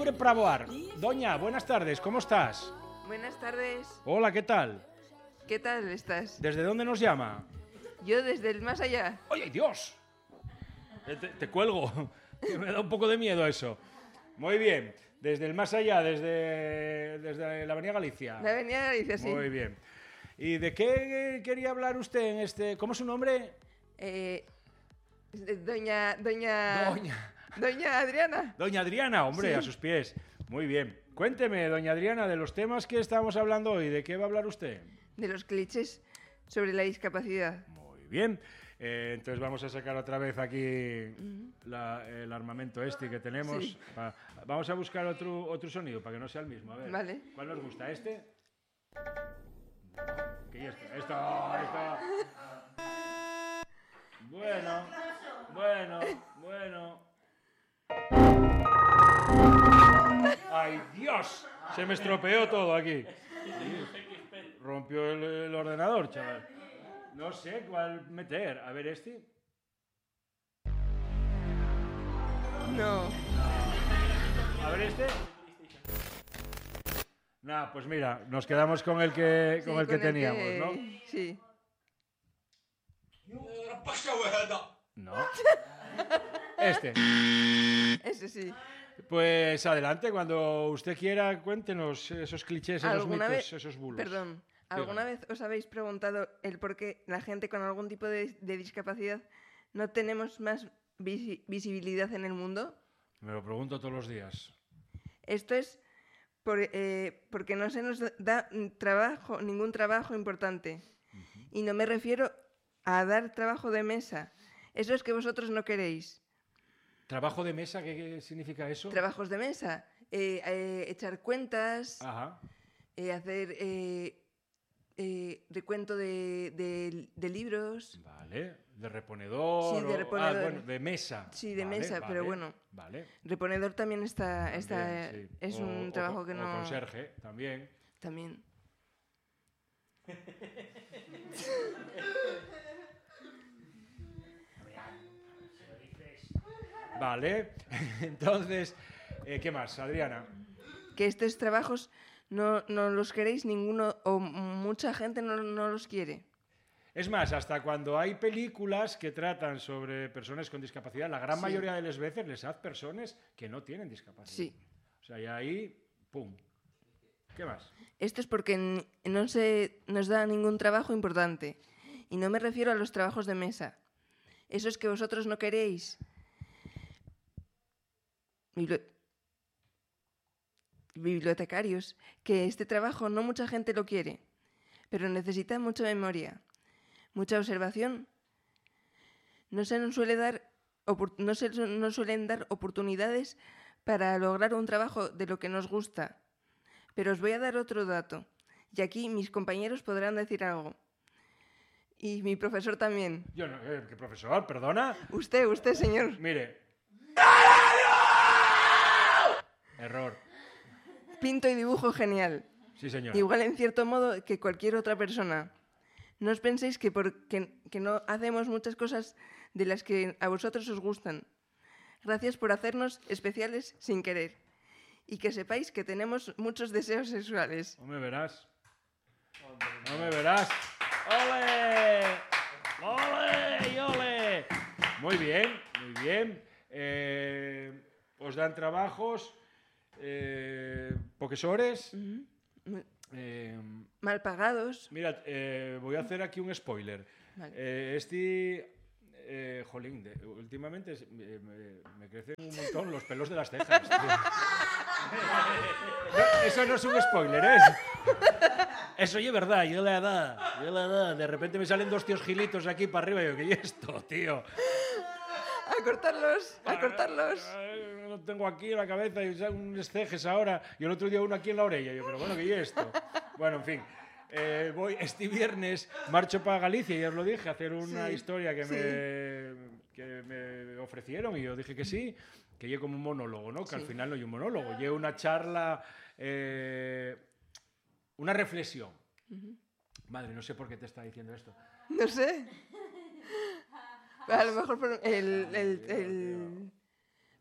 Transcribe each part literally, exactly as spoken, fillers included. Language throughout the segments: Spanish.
libre para voar. Doña, buenas tardes, ¿cómo estás? Buenas tardes. Hola, ¿qué tal? ¿Qué tal estás? ¿Desde dónde nos llama? Yo desde el más allá. ¡Oye, Dios! Eh, Te, te cuelgo, que me da un poco de miedo eso. Muy bien, desde el más allá, desde, desde la Avenida Galicia. La Avenida Galicia, sí. Muy bien. ¿Y de qué quería hablar usted en este...? ¿Cómo es su nombre? Eh, doña, doña... Doña. Doña Adriana. Doña Adriana, hombre, Sí. a sus pies. Muy bien. Cuénteme, doña Adriana, de los temas que estamos hablando hoy. ¿De qué va a hablar usted? De los clichés sobre la discapacidad. Muy bien. Eh, entonces vamos a sacar otra vez aquí la- el armamento este que tenemos. Sí. Va- vamos a buscar otro, otro sonido para que no sea el mismo. A ver, Vale. ¿cuál nos gusta? ¿Este? ¿Qué es esto? Esto, esto. Bueno, bueno, bueno. ¡Ay, Dios! Se me estropeó todo aquí. Rompió el, el ordenador, chaval. No sé cuál meter. A ver, este. No. A ver, este. Nah, pues mira, nos quedamos con el que, con Sí, el que teníamos, ¿no? Sí. No. Este. Ese sí. Pues adelante, cuando usted quiera, cuéntenos esos clichés, esos ¿Alguna mitos, vez... esos bulos. Perdón. ¿Alguna Dígame. vez os habéis preguntado el por qué la gente con algún tipo de, de discapacidad no tenemos más visi- visibilidad en el mundo? Me lo pregunto todos los días. Esto es por, eh, porque no se nos da trabajo, ningún trabajo importante. Y no me refiero a dar trabajo de mesa. Eso es que vosotros no queréis. ¿Trabajo de mesa? ¿Qué, qué significa eso? Trabajos de mesa. eh, eh, echar cuentas, Ajá. eh, hacer eh, eh, recuento de, de- de libros. Vale. ¿De reponedor? Sí, de o- reponedor. Ah, bueno, de mesa. Sí, de Vale, mesa, vale, pero bueno. Vale. Reponedor también está, está También, sí. es O- un o trabajo con- que o no... conserje, también. También. Vale. Entonces, eh, ¿qué más, Adriana? Que estos trabajos no, no los queréis ninguno o mucha gente no, no los quiere. Es más, hasta cuando hay películas que tratan sobre personas con discapacidad, la gran Sí. mayoría de las veces les hacen personas que no tienen discapacidad. Sí. O sea, y ahí, pum. ¿Qué más? Esto es porque n- no se nos da ningún trabajo importante. Y no me refiero a los trabajos de mesa. Esos que vosotros no queréis. Bibli- Bibliotecarios. Que este trabajo no mucha gente lo quiere. Pero necesita mucha memoria. Mucha observación. No se nos suele dar opor- no se nos suelen dar oportunidades para lograr un trabajo de lo que nos gusta. Pero os voy a dar otro dato, y aquí mis compañeros podrán decir algo. Y mi profesor también. Yo no, eh, ¿qué profesor? ¿Perdona? Usted, usted, señor. Mire. Error. Pinto y dibujo genial. Sí, señor. Igual en cierto modo que cualquier otra persona. No os penséis que, porque, que no hacemos muchas cosas de las que a vosotros os gustan. Gracias por hacernos especiales sin querer. Y que sepáis que tenemos muchos deseos sexuales. No me verás. No me verás. ¡Ole! ¡Ole! y ¡Ole! Muy bien, muy bien. Eh, os dan trabajos, eh, profesores. Ujú. Muy- Eh, Mal pagados. Mira, eh, voy a hacer aquí un spoiler. Vale. Eh, este, eh, jolín, de- últimamente se- me, me- me crecen un montón los pelos de las cejas. tío. No, eso no es un spoiler, ¿eh? Eso es verdad, yo la edad, yo la edad. De repente me salen dos tíos gilitos aquí para arriba y yo, ¿qué es esto, tío? A cortarlos, a cortarlos. Ah, Lo tengo aquí en la cabeza y unos cejes ahora y el otro día uno aquí en la orella. Yo, pero bueno, ¿qué es esto? Bueno, en fin. Eh, voy este viernes, marcho para Galicia, ya os lo dije, a hacer una Sí, historia que, sí. me, que me ofrecieron y yo dije que sí, que lleve como un monólogo, ¿no? Que Sí. al final no hay un monólogo, lleve una charla, eh, una reflexión. Madre, no sé por qué te está diciendo esto. No sé. A lo mejor por el, el, el-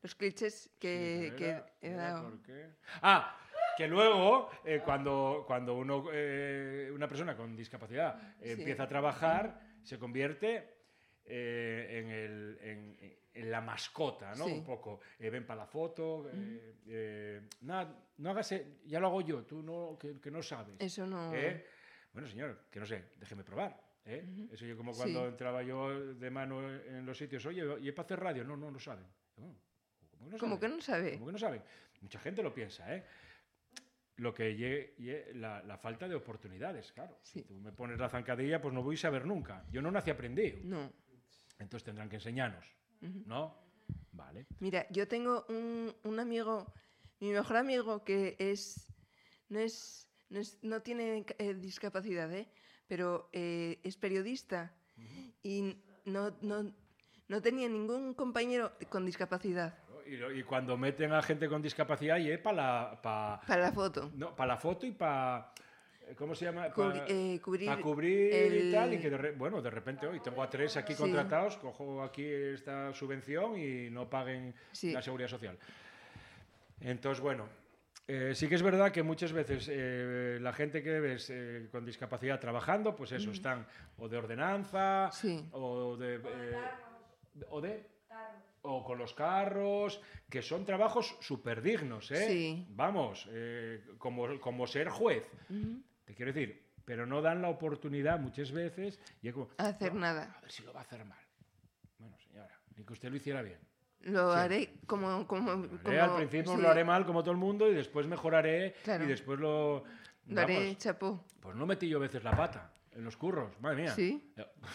los clichés que, Sí, que era- he era dado. ¿por qué? Ah, que luego, eh, cuando, cuando uno, eh, una persona con discapacidad eh, Sí. empieza a trabajar, se convierte eh, en, el, en, en la mascota, ¿no? Sí. Un poco. Eh, ven para la foto. Eh, eh, nada, no hagas, e- ya lo hago yo, tú no, que, que no sabes. Eso no... ¿Eh? Bueno, señor, que no sé, déjeme probar. ¿eh? Ujú. Eso yo como cuando Sí. entraba yo de mano en los sitios, oye, ¿y es para hacer radio? No, no, no saben. Bueno, ¿cómo que no Como saben? que no sabe. ¿Cómo que no saben? Mucha gente lo piensa, ¿eh? Lo que lle, lle- la, la falta de oportunidades, claro. Sí. Si tú me pones la zancadilla, pues no voy a saber nunca. Yo no nací aprendido. No. Entonces tendrán que enseñarnos, Ujú. ¿no? Vale. Mira, yo tengo un, un amigo, mi mejor amigo, que es no es no, es- no tiene eh, discapacidad, ¿eh? Pero eh, es periodista y no, no, no tenía ningún compañero con discapacidad Y, lo- y cuando meten a gente con discapacidad, y es para la, pa- para la foto. no, pa la foto y para... ¿Cómo se llama? Cubri- Pa- eh, cubrir Para cubrir y el- tal, y que de, re- bueno, de repente hoy tengo a tres aquí Sí. contratados, cojo aquí esta subvención y no paguen Sí. la seguridad social. Entonces, bueno, eh, sí que es verdad que muchas veces eh, la gente que ves eh, con discapacidad trabajando, pues eso, están o de ordenanza, Sí. o de... eh, o de o con los carros, que son trabajos súper dignos, ¿eh? Sí. Vamos, eh, como, como ser juez. Ujú. Te quiero decir, pero no dan la oportunidad muchas veces y es como, Hacer "No, nada. a ver si lo va a hacer mal". Bueno, señora, ni que usted lo hiciera bien. Lo Sí. haré como... como, Haré como- al principio sí, lo haré mal como todo el mundo y después mejoraré Claro. y después lo... Lo haré Vamos, chapó. pues no metí yo a veces la pata en los curros, madre mía. Sí.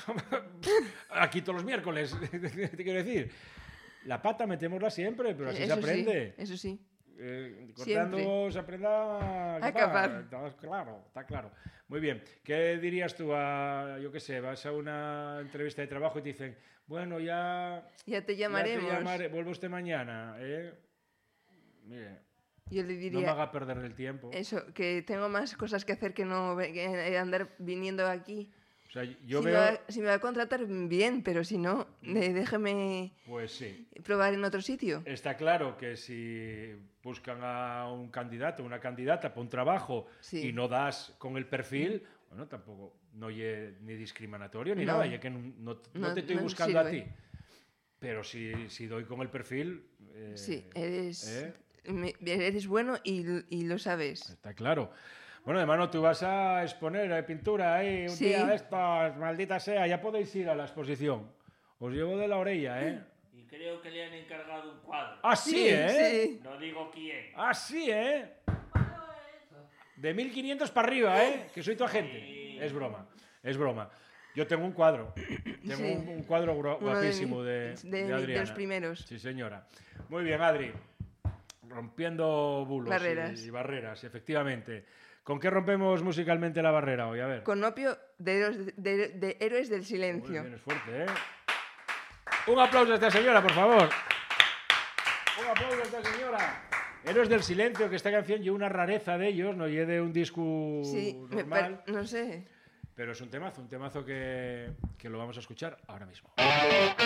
Aquí todos los miércoles, te quiero decir. La pata metémosla siempre, pero así se Eso aprende. Sí, eso sí. Eh, Siempre. cortando se aprenda A cazar. Está claro, está claro. Muy bien. ¿Qué dirías tú a, yo qué sé, vas a una entrevista de trabajo y te dicen, bueno, ya, Ya te ya llamaremos. te llamaré, vuelve usted mañana, ¿eh? Mire, Yo le no me diría haga perder el tiempo. eso, que tengo más cosas que hacer que no ve- que andar viniendo aquí. O sea, yo si, veo, me va, si me va a contratar, bien, pero si no, de- déjeme pues sí. probar en otro sitio. Está claro que si buscan a un candidato, una candidata para un trabajo Sí. y no das con el perfil, bueno, tampoco no es ni discriminatorio ni No. nada, ya que no, no- no No- te estoy no buscando a sirve. ti. Pero si, si doy con el perfil... eh, Sí, eres, ¿eh? me- eres bueno y, y lo sabes. Está claro. Bueno, hermano, tú vas a exponer eh, pintura ahí un Sí. día de estos, maldita sea, ya podéis ir a la exposición. Os llevo de la orella, ¿eh? Y creo que le han encargado un cuadro. Ah, sí, ¿eh? sí. No digo quién. Ah, sí, ¿eh? De mil quinientos para arriba, ¿eh? Que soy tu agente. Sí. Es broma, es broma. Yo tengo un cuadro. Tengo Sí. un, un cuadro gua- Uno de guapísimo mi- de, de de mi- de Adriana. los primeros. Sí, señora. Muy bien, Adri. Rompiendo bulos Barreras. Y, y barreras, efectivamente. ¿Con qué rompemos musicalmente la barrera hoy? A ver. Con opio de, héroes- de- de héroes del Muy silencio. bien, es fuerte, ¿eh? Un aplauso a esta señora, por favor. Un aplauso a esta señora. Héroes del Silencio, que esta canción lleva una rareza de ellos, no lleve un disco Sí, me normal, par- no sé. pero es un temazo, un temazo que, que lo vamos a escuchar ahora mismo.